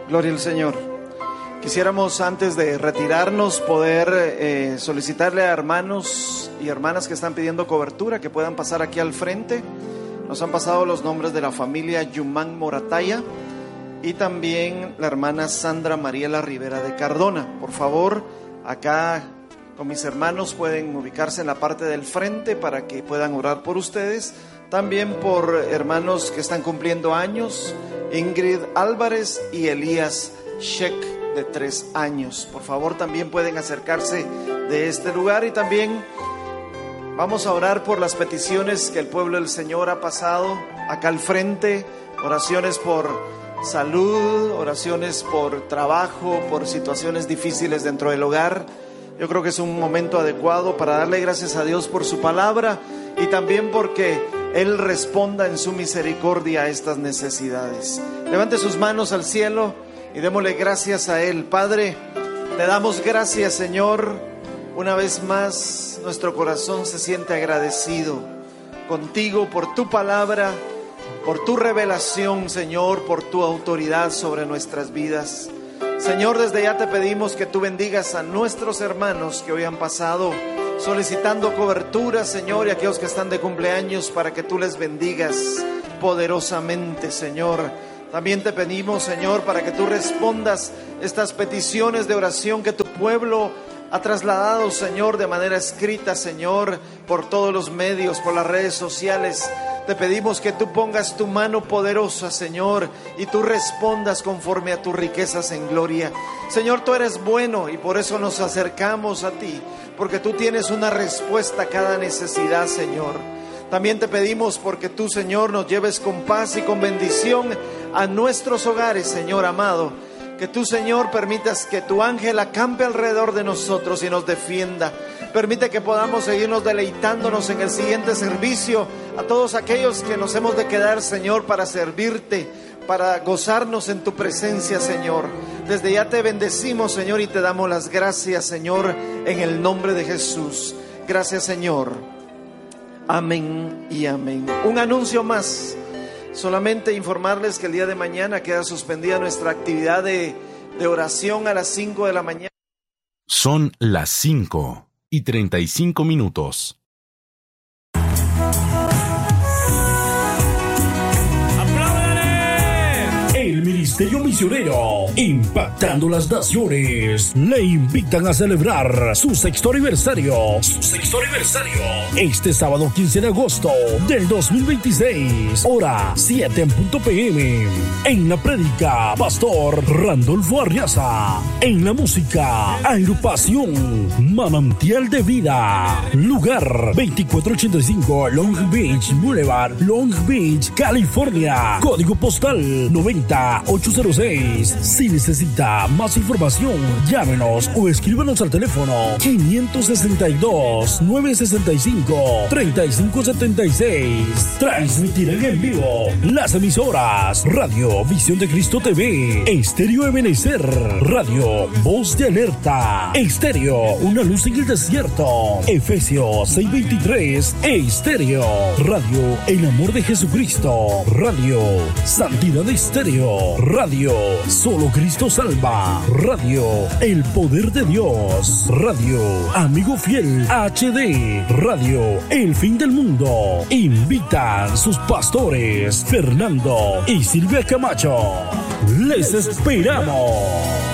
Gloria al Señor. Quisiéramos, antes de retirarnos, poder solicitarle a hermanos y hermanas que están pidiendo cobertura que puedan pasar aquí al frente. Nos han pasado los nombres de la familia Yumán Morataya y también la hermana Sandra Mariela Rivera de Cardona. Por favor, acá con mis hermanos pueden ubicarse en la parte del frente para que puedan orar por ustedes. También por hermanos que están cumpliendo años, Ingrid Álvarez y Elías Sheck, de 3 años. Por favor, también pueden acercarse de este lugar. Y también vamos a orar por las peticiones que el pueblo del Señor ha pasado acá al frente. Oraciones por salud, oraciones por trabajo, por situaciones difíciles dentro del hogar. Yo creo que es un momento adecuado para darle gracias a Dios por su palabra y también porque Él responda en su misericordia a estas necesidades. Levante sus manos al cielo y démosle gracias a Él. Padre, te damos gracias, Señor. Una vez más, nuestro corazón se siente agradecido contigo por tu palabra, por tu revelación, Señor, por tu autoridad sobre nuestras vidas. Señor, desde ya te pedimos que tú bendigas a nuestros hermanos que hoy han pasado solicitando cobertura, Señor, y aquellos que están de cumpleaños, para que tú les bendigas poderosamente, Señor. También te pedimos, Señor, para que tú respondas estas peticiones de oración que tu pueblo ha trasladado, Señor, de manera escrita, Señor, por todos los medios, por las redes sociales. Te pedimos que tú pongas tu mano poderosa, Señor, y tú respondas conforme a tus riquezas en gloria. Señor, tú eres bueno y por eso nos acercamos a ti, porque tú tienes una respuesta a cada necesidad, Señor. También te pedimos porque tú, Señor, nos lleves con paz y con bendición a nuestros hogares, Señor amado. Que tú, Señor, permitas que tu ángel acampe alrededor de nosotros y nos defienda. Permite que podamos seguirnos deleitándonos en el siguiente servicio. A todos aquellos que nos hemos de quedar, Señor, para servirte, para gozarnos en tu presencia, Señor. Desde ya te bendecimos, Señor, y te damos las gracias, Señor, en el nombre de Jesús. Gracias, Señor. Amén y amén. Un anuncio más. Solamente informarles que el día de mañana queda suspendida nuestra actividad de oración a las 5 de la mañana. Son las 5:35. El Ministerio Misionero, impactando las naciones, le invitan a celebrar su sexto aniversario. Este sábado 15 de agosto del 2026, hora 7 p.m. En la prédica, Pastor Randolfo Arriaza. En la música, agrupación Manantial de Vida. Lugar 2485 Long Beach Boulevard, Long Beach, California. Código postal 90806. Si necesita más información, llámenos o escríbanos al teléfono 562-965-3576. Transmitirán en vivo las emisoras Radio Visión de Cristo TV, Estéreo Ebenecer, Radio Voz de Alerta, Estéreo Una Luz en el Desierto, Efesios 6:23, Estéreo, Radio El Amor de Jesucristo, Radio Santidad Estéreo, Radio Solo Cristo Salva, Radio El Poder de Dios, Radio Amigo Fiel HD, Radio El Fin del Mundo. Invitan sus pastores Fernando y Silvia Camacho. Les esperamos.